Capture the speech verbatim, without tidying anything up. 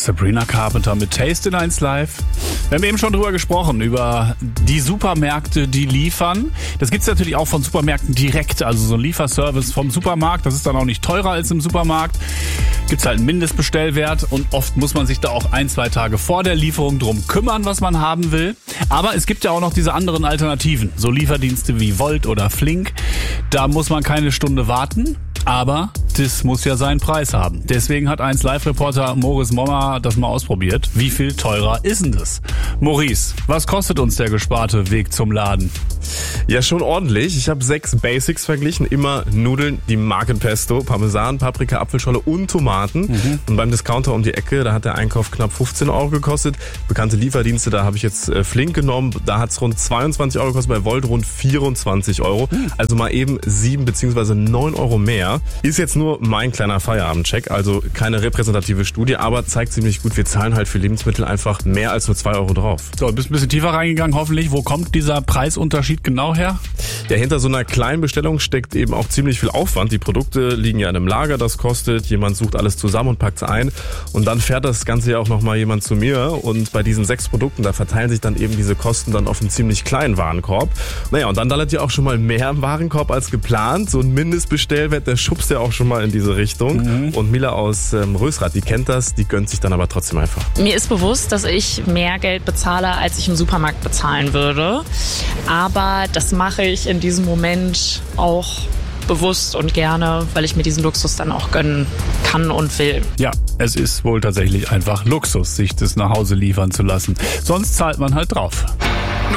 Sabrina Carpenter mit Taste in eins Live. Wir haben eben schon drüber gesprochen, über die Supermärkte, die liefern. Das gibt's natürlich auch von Supermärkten direkt, also so ein Lieferservice vom Supermarkt. Das ist dann auch nicht teurer als im Supermarkt. Gibt's halt einen Mindestbestellwert und oft muss man sich da auch ein, zwei Tage vor der Lieferung drum kümmern, was man haben will. Aber es gibt ja auch noch diese anderen Alternativen, so Lieferdienste wie Volt oder Flink. Da muss man keine Stunde warten. Aber das muss ja seinen Preis haben. Deswegen hat eins Live-Reporter Maurice Mommer das mal ausprobiert. Wie viel teurer ist denn das? Maurice, was kostet uns der gesparte Weg zum Laden? Ja, schon ordentlich. Ich habe sechs Basics verglichen. Immer Nudeln, die Markenpesto, Parmesan, Paprika, Apfelscholle und Tomaten. Mhm. Und beim Discounter um die Ecke, da hat der Einkauf knapp fünfzehn Euro gekostet. Bekannte Lieferdienste, da habe ich jetzt äh, Flink genommen. Da hat es rund zweiundzwanzig Euro gekostet, bei Volt rund vierundzwanzig Euro. Mhm. Also mal eben sieben beziehungsweise neun Euro mehr. Ist jetzt nur mein kleiner Feierabendcheck, also keine repräsentative Studie, aber zeigt ziemlich gut, wir zahlen halt für Lebensmittel einfach mehr als nur zwei Euro drauf. So, du bist ein bisschen tiefer reingegangen, hoffentlich. Wo kommt dieser Preisunterschied genau her? Ja, hinter so einer kleinen Bestellung steckt eben auch ziemlich viel Aufwand. Die Produkte liegen ja in einem Lager, das kostet. Jemand sucht alles zusammen und packt es ein. Und dann fährt das Ganze ja auch nochmal jemand zu mir. Und bei diesen sechs Produkten, da verteilen sich dann eben diese Kosten dann auf einen ziemlich kleinen Warenkorb. Naja, und dann landet ja auch schon mal mehr im Warenkorb als geplant. So ein Mindestbestellwert, der schubst ja auch schon mal in diese Richtung. Mhm. Und Mila aus ähm, Rösrath, die kennt das, die gönnt sich dann aber trotzdem einfach. Mir ist bewusst, dass ich mehr Geld bezahle, als ich im Supermarkt bezahlen würde. Aber das mache ich in diesem Moment auch bewusst und gerne, weil ich mir diesen Luxus dann auch gönnen kann und will. Ja, es ist wohl tatsächlich einfach Luxus, sich das nach Hause liefern zu lassen. Sonst zahlt man halt drauf.